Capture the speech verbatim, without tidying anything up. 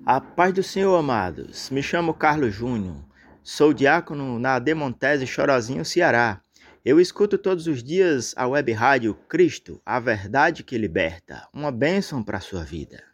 A paz do Senhor, amados. Me chamo Carlos Júnior. Sou diácono na Demontese Chorozinho, Ceará. Eu escuto todos os dias a web rádio Cristo, a verdade que liberta. Uma bênção para a sua vida.